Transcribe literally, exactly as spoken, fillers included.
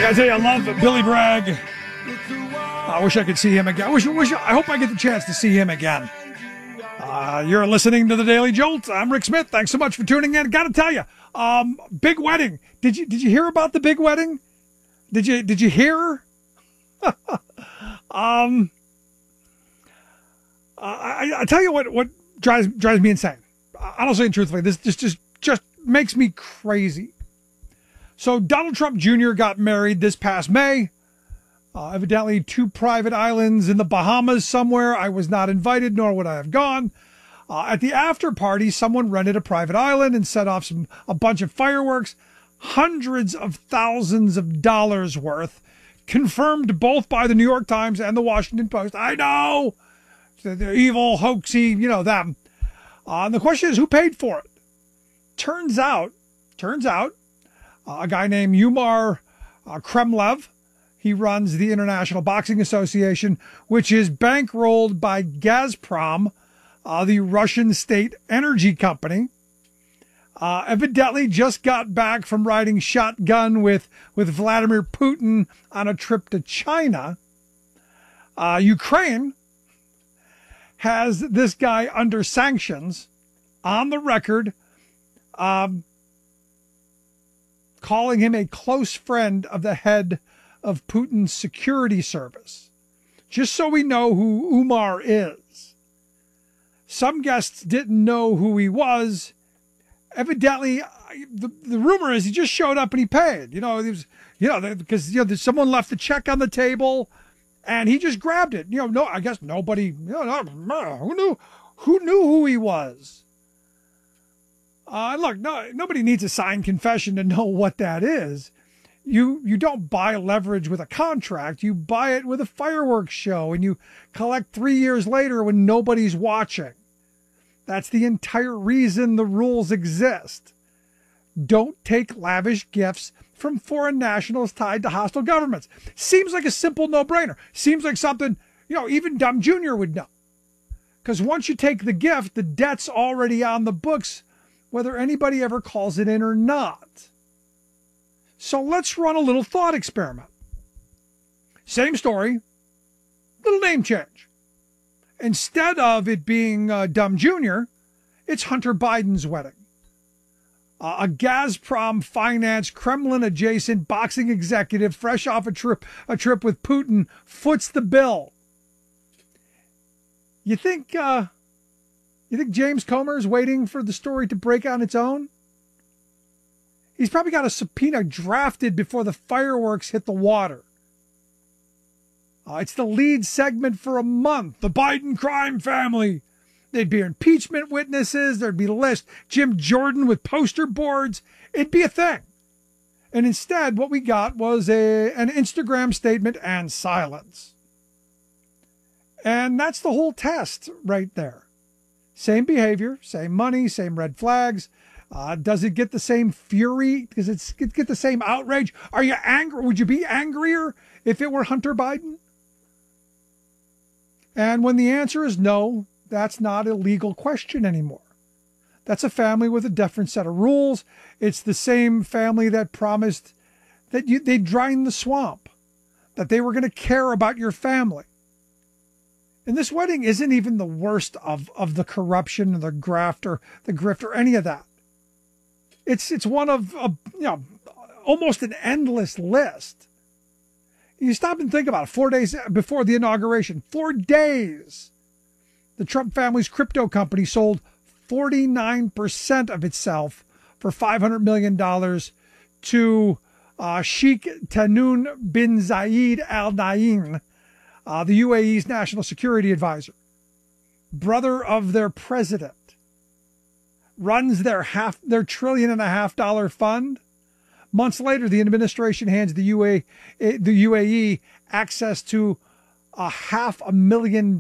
I tell you, I love Billy Bragg. I wish I could see him again. I wish, wish, I hope I get the chance to see him again. Uh, you're listening to the Daily Jolt. I'm Rick Smith. Thanks so much for tuning in. Got to tell you, um, big wedding. Did you did you hear about the big wedding? Did you did you hear? um, I, I tell you what what drives drives me insane. Honestly and truthfully, this just just just makes me crazy. So Donald Trump Junior got married this past May. Uh, evidently two private islands in the Bahamas somewhere. I was not invited, nor would I have gone. Uh, at the after party, someone rented a private island and set off some a bunch of fireworks, hundreds of thousands of dollars worth, confirmed both by the New York Times and the Washington Post. I know, they're evil, hoaxy, you know them. Uh, and the question is, who paid for it? Turns out, turns out, uh, a guy named Umar uh, Kremlev. He runs the International Boxing Association, which is bankrolled by Gazprom, uh, the Russian state energy company. Uh, evidently just got back from riding shotgun with, with Vladimir Putin on a trip to China. Uh, Ukraine has this guy under sanctions on the record, um, calling him a close friend of the head of Putin's security service, just so we know who Umar is. Some guests didn't know who he was. Evidently, the, the rumor is he just showed up and he paid. You know, he was, you know, because you know, someone left the check on the table, and he just grabbed it. You know, no, I guess nobody. You know, who knew? Who knew who he was? Uh, look, no, nobody needs a signed confession to know what that is. You you don't buy leverage with a contract. You buy it with a fireworks show, and you collect three years later when nobody's watching. That's the entire reason the rules exist. Don't take lavish gifts from foreign nationals tied to hostile governments. Seems like a simple no-brainer. Seems like something, you know, even Dumb Junior would know. Because once you take the gift, the debt's already on the books, whether anybody ever calls it in or not. So let's run a little thought experiment. Same story, little name change. Instead of it being uh, Dumb Junior, it's Hunter Biden's wedding. Uh, a Gazprom finance, Kremlin adjacent boxing executive, fresh off a trip, a trip with Putin, foots the bill. You think, uh, you think James Comer is waiting for the story to break on its own? He's probably got a subpoena drafted before the fireworks hit the water. Uh, it's the lead segment for a month. The Biden crime family. There'd be impeachment witnesses. There'd be list. Jim Jordan with poster boards. It'd be a thing. And instead, what we got was a an Instagram statement and silence. And that's the whole test right there. Same behavior, same money, same red flags. Uh, does it get the same fury? Does it get the same outrage? Are you angry? Would you be angrier if it were Hunter Biden? And when the answer is no, that's not a legal question anymore. That's a family with a different set of rules. It's the same family that promised that you, they'd drain the swamp, that they were going to care about your family. And this wedding isn't even the worst of, of the corruption or the graft or the grift or any of that. It's it's one of a, you know, almost an endless list. You stop and think about it. Four days before the inauguration, four days, the Trump family's crypto company sold forty-nine percent of itself for five hundred million dollars to uh, Sheikh Tahnoun bin Zayed Al Nahyan, uh, the U A E's national security advisor, brother of their president. Runs their half their trillion and a half dollar fund. Months later, the administration hands the U A the U A E access to a half a million